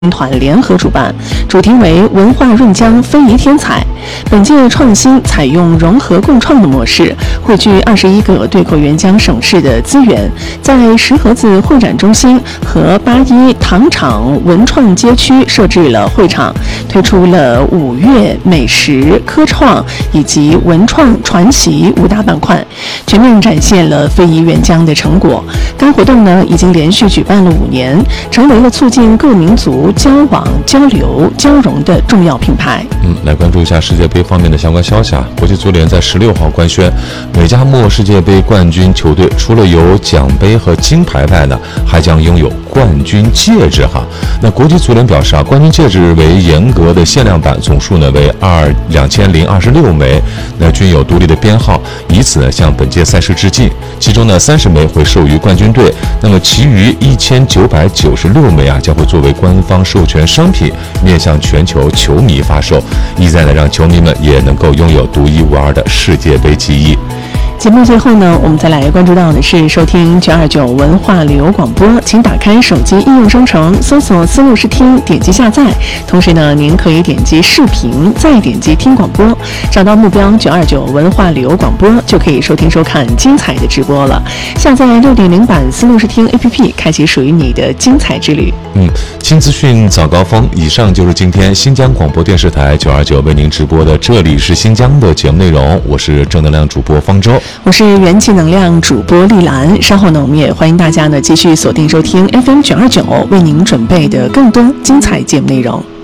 团联合主办，主题为文化润江非遗天才。本届创新采用融合共创的模式，汇聚21个对口援疆省市的资源，在石河子会展中心和81糖厂文创街区设置了会场，推出了舞乐、美食、科创以及文创传奇5大板块，全面展现了非遗援疆的成果。该活动呢，已经连续举办了5年，成为了促进各民族交往、交流、交融的重要品牌。 来关注一下世界杯方面的相关消息啊。国际足联在16号官宣，美加墨世界杯冠军球队除了有奖杯和金牌外呢，还将拥有冠军戒指哈。那国际足联表示啊，冠军戒指为严格的限量版，总数呢为2026枚，那均有独立的编号，以此呢向本届赛事致敬。其中呢30枚会授予冠军队，那么其余1996枚啊将会作为官方授权商品，面向全球球迷发售，意在呢让球迷们也能够拥有独一无二的世界杯记忆。 节目最后呢，我们再来关注到的是收听929文化旅游广播，请打开手机应用商城，搜索丝路视听，点击下载。同时呢，您可以点击视频，再点击听广播，找到目标929文化旅游广播，就可以收听收看精彩的直播了。下载6.0版丝路视听 APP， 开启属于你的精彩之旅。 新资讯早高峰，以上就是今天新疆广播电视台929为您直播的这里是新疆的节目内容。我是正能量主播方舟， 我是元气能量主播丽兰。稍后呢，我们也欢迎大家呢继续锁定收听 FM 929为您准备的更多精彩节目内容。